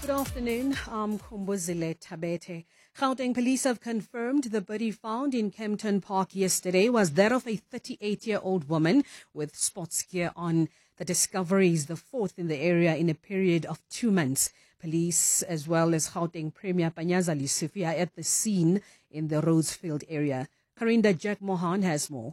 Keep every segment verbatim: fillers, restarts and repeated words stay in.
Good afternoon. I'm Kumbuzile Tabete. Gauteng police have confirmed the body found in Kempton Park yesterday was that of a thirty-eight-year-old woman with sports gear on. The discovery is the fourth in the area in a period of two months. Police, as well as Gauteng Premier Panyaza Lesufi, are at the scene in the Rhodesfield area. Karinda Jack Mohan has more.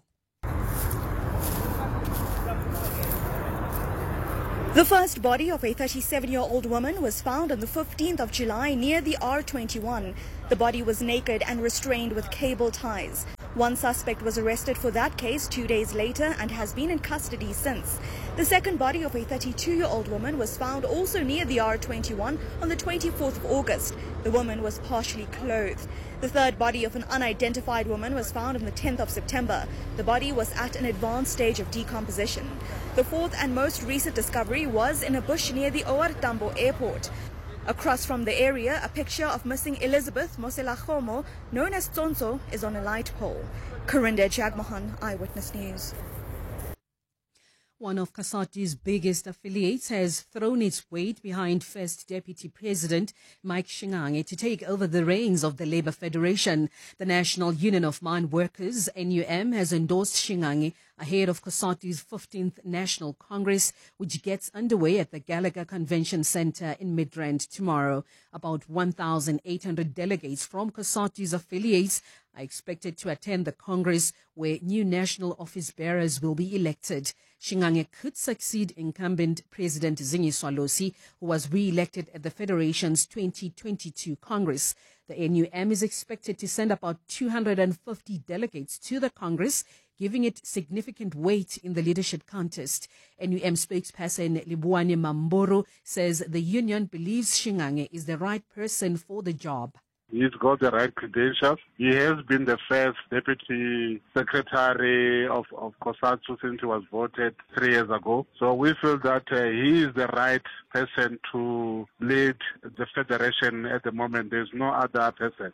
The first body of a thirty-seven-year-old woman was found on the fifteenth of July near the R twenty-one. The body was naked and restrained with cable ties. One suspect was arrested for that case two days later and has been in custody since. The second body of a thirty-two-year-old woman was found also near the R twenty-one on the twenty-fourth of August. The woman was partially clothed. The third body of an unidentified woman was found on the tenth of September. The body was at an advanced stage of decomposition. The fourth and most recent discovery was in a bush near the O R Tambo airport. Across from the area, a picture of missing Elizabeth Moselagomo, known as Tsonso, is on a light pole. Karinda Jagmohan, Eyewitness News. One of COSATU's biggest affiliates has thrown its weight behind First Deputy President Mike Shingange to take over the reins of the Labour Federation. The National Union of Mine Workers, N U M, has endorsed Shingange ahead of COSATU's fifteenth National Congress, which gets underway at the Gallagher Convention Centre in Midrand tomorrow. About one thousand eight hundred delegates from COSATU's affiliates are expected to attend the Congress, where new national office bearers will be elected. Shingange could succeed incumbent President Zingiswa Losi, who was re-elected at the Federation's twenty twenty-two Congress. The N U M is expected to send about two hundred fifty delegates to the Congress, giving it significant weight in the leadership contest. N U M spokesperson Libuane Mamboro says the union believes Shingange is the right person for the job. He's got the right credentials. He has been the first deputy secretary of, of COSATU since he was voted three years ago. So we feel that uh, he is the right person to lead the federation at the moment. There's no other person.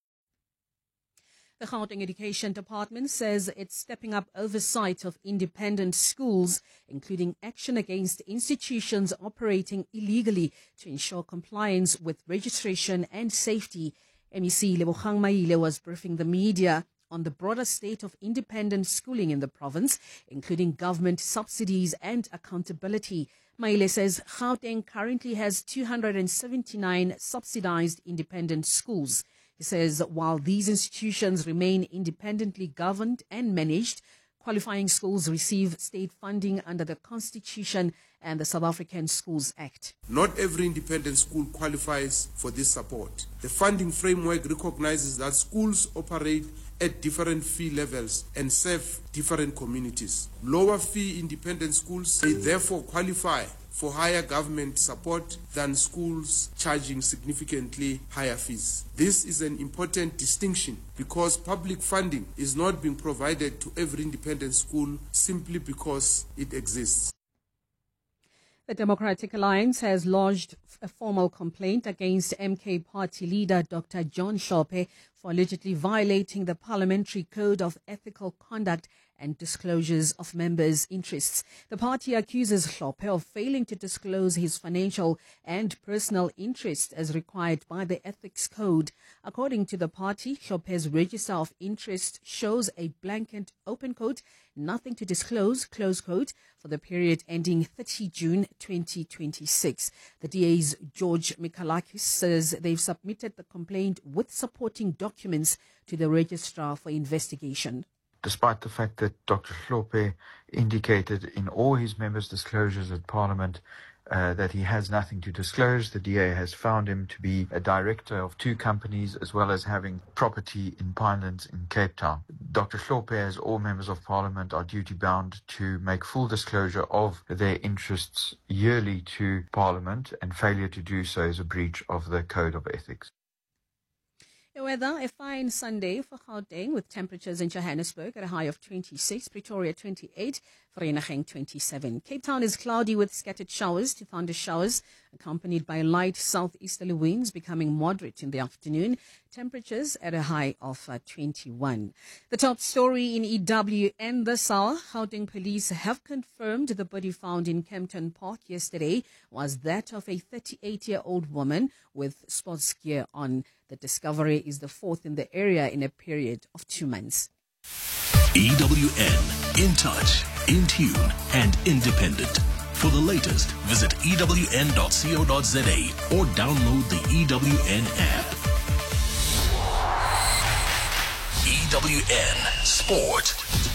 The Gauteng Education Department says it's stepping up oversight of independent schools, including action against institutions operating illegally to ensure compliance with registration and safety. M E C Lebogang Maile was briefing the media on the broader state of independent schooling in the province, including government subsidies and accountability. Maile says Gauteng currently has two hundred seventy-nine subsidized independent schools. He says while these institutions remain independently governed and managed, qualifying schools receive state funding under the Constitution and the South African Schools Act. Not every independent school qualifies for this support. The funding framework recognizes that schools operate at different fee levels and serve different communities. Lower fee independent schools may therefore qualify for higher government support than schools charging significantly higher fees. This is an important distinction because public funding is not being provided to every independent school simply because it exists. The Democratic Alliance has lodged a formal complaint against M K party leader Doctor John Hlophe for allegedly violating the Parliamentary Code of Ethical Conduct and disclosures of members' interests. The party accuses Hlophe of failing to disclose his financial and personal interests as required by the Ethics Code. According to the party, Hlophe's register of interest shows a blanket open quote, nothing to disclose, close quote, for the period ending thirtieth of June twenty twenty-six. The D A's George Mikalakis says they've submitted the complaint with supporting documents to the registrar for investigation. Despite the fact that Doctor Hlophe indicated in all his members' disclosures at Parliament uh, that he has nothing to disclose, the D A has found him to be a director of two companies as well as having property in Pinelands in Cape Town. Doctor Hlophe, as all members of Parliament, are duty-bound to make full disclosure of their interests yearly to Parliament, and failure to do so is a breach of the Code of Ethics. The weather, a fine Sunday for Gauteng with temperatures in Johannesburg at a high of twenty-six, Pretoria twenty-eight, Vereeniging twenty-seven. Cape Town is cloudy with scattered showers to thunder showers, accompanied by light southeasterly winds becoming moderate in the afternoon. Temperatures at a high of uh, twenty-one. The top story in E W N this hour, Gauteng police have confirmed the body found in Kempton Park yesterday was that of a thirty-eight-year-old woman with sports gear on. The discovery is the fourth in the area in a period of two months. E W N, in touch, in tune, and independent. For the latest, visit E W N dot co dot za or download the E W N app. E W N Sport.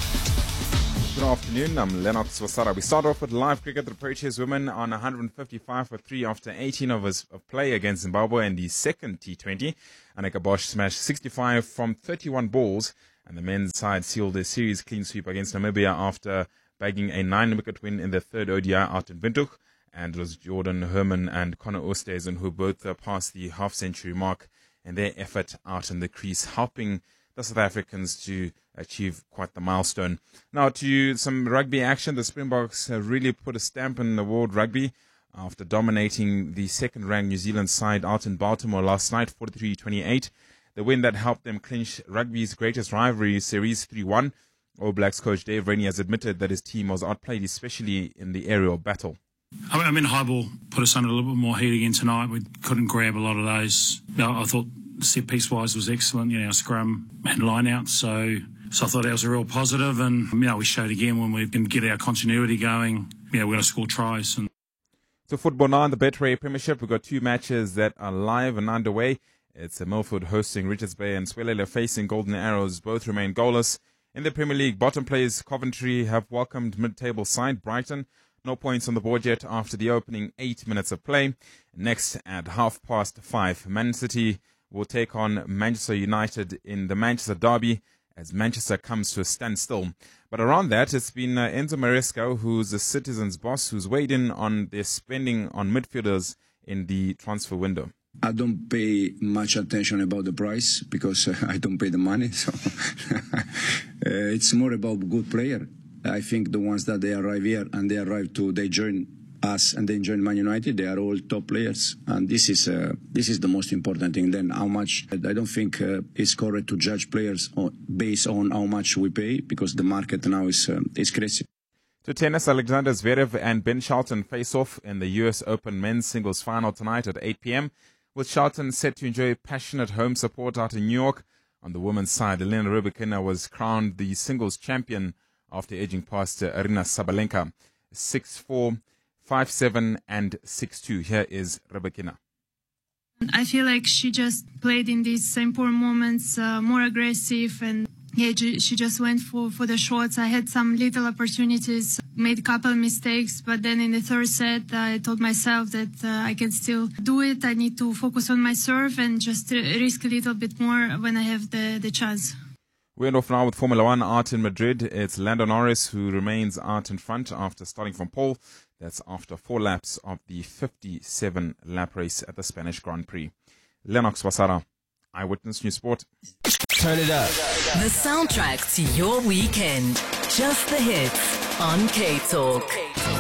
Good afternoon, I'm Lennox Wasara. We start off with live cricket. The Proteas women on one hundred fifty-five for three after eighteen overs of play against Zimbabwe in the second T twenty. Annika Bosch smashed sixty-five from thirty-one balls, and the men's side sealed their series clean sweep against Namibia after bagging a nine-wicket win in their third O D I out in Windhoek. And it was Jordan Herman and Connor Oosthuizen who both uh, passed the half-century mark in their effort out in the crease, helping the South Africans to achieve quite the milestone. Now to some rugby action. The Springboks uh, really put a stamp in the world rugby after dominating the second-ranked New Zealand side out in Baltimore last night, forty-three twenty-eight. The win that helped them clinch rugby's greatest rivalry series three one. All Blacks coach Dave Rennie has admitted that his team was outplayed, especially in the aerial battle. I mean, Highball put us under a little bit more heat again tonight. We couldn't grab a lot of those. I thought set piece wise was excellent, you know, our scrum and line out. So, so I thought that was a real positive. And, you know, we showed again when we can get our continuity going, you know, we're going to score tries. And So football now in the Betway Premiership. We've got two matches that are live and underway. It's Milford hosting Richards Bay and Swelele facing Golden Arrows. Both remain goalless. In the Premier League, bottom players Coventry have welcomed mid-table side Brighton. No points on the board yet after the opening eight minutes of play. Next at half past five, Man City will take on Manchester United in the Manchester Derby as Manchester comes to a standstill. But around that, it's been uh, Enzo Maresca, who's the Citizens' boss, who's weighed in on their spending on midfielders in the transfer window. I don't pay much attention about the price because uh, I don't pay the money. So uh, it's more about good player. I think the ones that they arrive here and they arrive to, they join us and then join Man United, they are all top players. And this is uh, this is the most important thing. Then how much, I don't think uh, it's correct to judge players on, based on how much we pay because the market now is, uh, is crazy. To tennis, Alexander Zverev and Ben Shelton face off in the U S Open men's singles final tonight at eight p.m. with Shelton set to enjoy passionate home support out in New York. On the women's side, Elena Rybakina was crowned the singles champion after edging past uh, Arina Sabalenka six four, five seven, and six two. Here is Rybakina. I feel like she just played in these important moments uh, more aggressive, and yeah, she just went for, for the shots. I had some little opportunities, made a couple of mistakes, but then in the third set, I told myself that uh, I can still do it. I need to focus on my serve and just risk a little bit more when I have the, the chance. We're off now with Formula One out in Madrid. It's Lando Norris who remains out in front after starting from pole. That's after four laps of the fifty-seven lap race at the Spanish Grand Prix. Lennox Wasara, Eyewitness News Sport. Turn it up. The soundtrack to your weekend. Just the hits on K-Talk.